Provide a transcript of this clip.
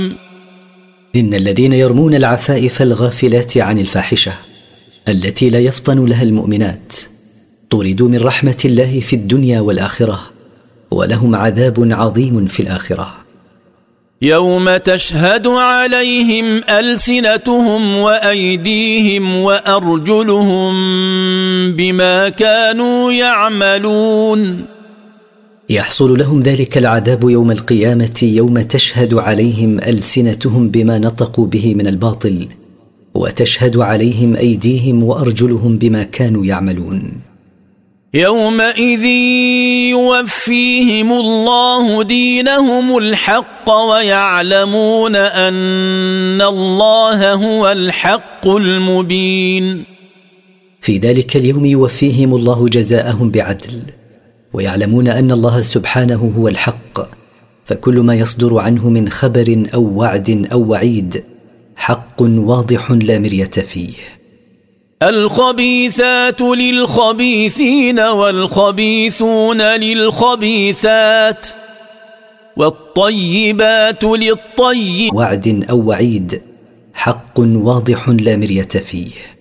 إن الذين يرمون العفائف الغافلات عن الفاحشة التي لا يفطن لها المؤمنات طردوا من رحمة الله في الدنيا والآخرة، ولهم عذاب عظيم في الآخرة. يوم تشهد عليهم ألسنتهم وأيديهم وأرجلهم بما كانوا يعملون. يحصل لهم ذلك العذاب يوم القيامة، يوم تشهد عليهم ألسنتهم بما نطقوا به من الباطل، وتشهد عليهم أيديهم وأرجلهم بما كانوا يعملون. يومئذ يوفيهم الله دينهم الحق ويعلمون أن الله هو الحق المبين. في ذلك اليوم يوفيهم الله جزاءهم بعدل، ويعلمون أن الله سبحانه هو الحق، فكل ما يصدر عنه من خبر أو وعد أو وعيد حق واضح لا مرية فيه. الخبيثات للخبيثين والخبيثون للخبيثات والطيبات للطيب. وعد أو وعيد حق واضح لا مرية فيه.